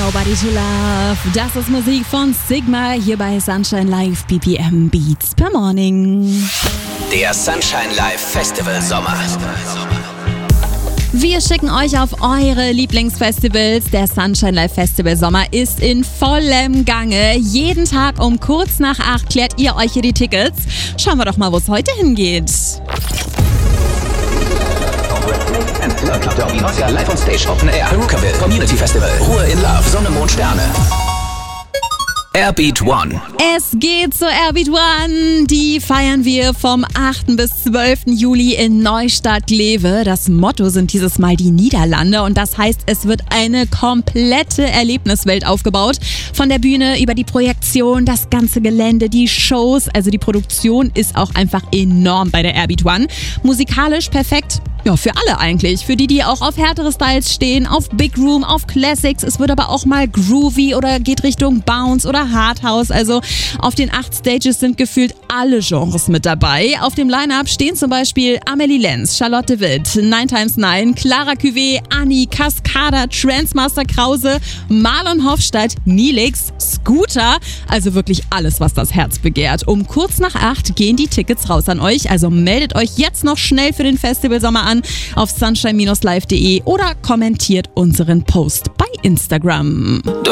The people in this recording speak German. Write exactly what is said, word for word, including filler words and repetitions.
Nobody to Love. Das ist Musik von Sigma hier bei Sunshine Live B P M Beats per Morning. Der Sunshine Live Festival Sommer. Wir schicken euch auf eure Lieblingsfestivals. Der Sunshine Live Festival Sommer ist in vollem Gange. Jeden Tag um kurz nach acht klärt ihr euch hier die Tickets. Schauen wir doch mal, wo es heute hingeht. Live on Stage Open Air. Perukaville Community Festival. Ruhe in Love. Sonne, Mond, Sterne. Airbeat One. Es geht zur Airbeat One. Die feiern wir vom achten bis zwölften Juli in Neustadt-Glewe. Das Motto sind dieses Mal die Niederlande und das heißt, es wird eine komplette Erlebniswelt aufgebaut. Von der Bühne über die Projektion, das ganze Gelände, die Shows. Also die Produktion ist auch einfach enorm bei der Airbeat One. Musikalisch perfekt. Ja, für alle eigentlich. Für die, die auch auf härtere Styles stehen, auf Big Room, auf Classics. Es wird aber auch mal groovy oder geht Richtung Bounce oder Hardhouse. Also auf den acht Stages sind gefühlt alle Genres mit dabei. Auf dem Line-Up stehen zum Beispiel Amelie Lenz, Charlotte Witt, nine times nine, Clara Cuvée, Anni, Cascada, Transmaster Krause, Marlon Hofstadt, Nilix, Scooter. Also wirklich alles, was das Herz begehrt. Um kurz nach acht gehen die Tickets raus an euch. Also meldet euch jetzt noch schnell für den Festivalsommer an auf sunshine Bindestrich live Punkt de oder kommentiert unseren Post bei Instagram.